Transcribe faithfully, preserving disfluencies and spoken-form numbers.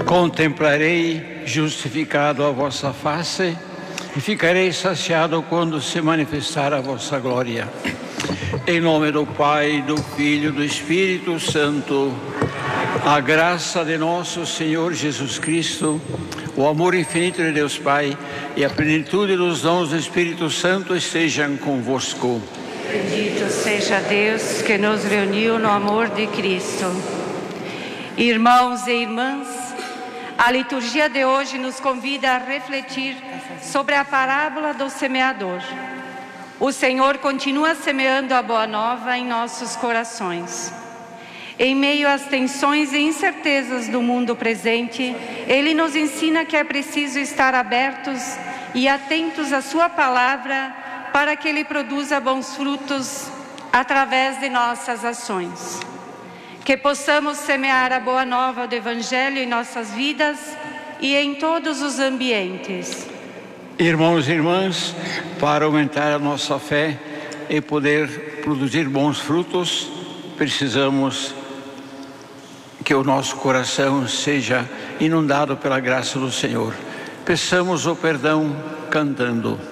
Contemplarei justificado a vossa face e ficarei saciado quando se manifestar a vossa glória. Em nome do Pai, do Filho e do Espírito Santo, a graça de nosso Senhor Jesus Cristo, o amor infinito de Deus Pai e a plenitude dos dons do Espírito Santo estejam convosco. Bendito seja Deus que nos reuniu no amor de Cristo. Irmãos e irmãs, a liturgia de hoje nos convida a refletir sobre a parábola do semeador. O Senhor continua semeando a boa nova em nossos corações. Em meio às tensões e incertezas do mundo presente, Ele nos ensina que é preciso estar abertos e atentos à sua palavra para que Ele produza bons frutos através de nossas ações. Que possamos semear a boa nova do Evangelho em nossas vidas e em todos os ambientes. Irmãos e irmãs, para aumentar a nossa fé e poder produzir bons frutos, precisamos que o nosso coração seja inundado pela graça do Senhor. Peçamos o perdão cantando.